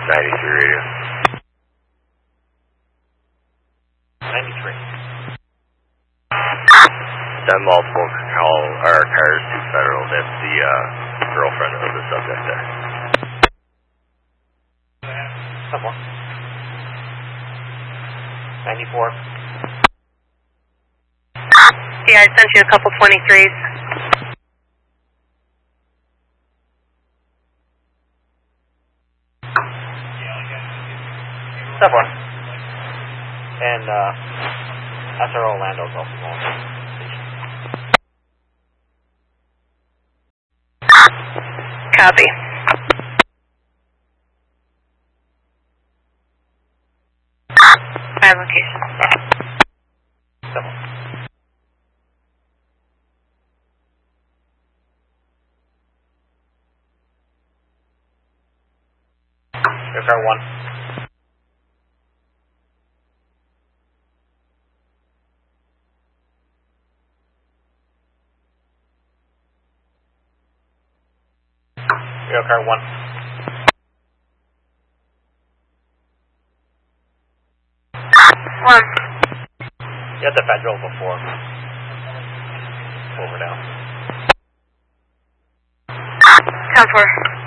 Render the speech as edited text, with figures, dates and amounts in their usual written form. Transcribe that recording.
93 radio. 93. 10 multiple call, or cars to Federal. That's the girlfriend of the subject there. Somewhere. 94. Yeah, I sent you a couple 23s. Somewhere. And SR Orlando's also going. Copy. My location. Somewhere. Car 1. Car 1. One. You had the Federal before. Over now. 10-4.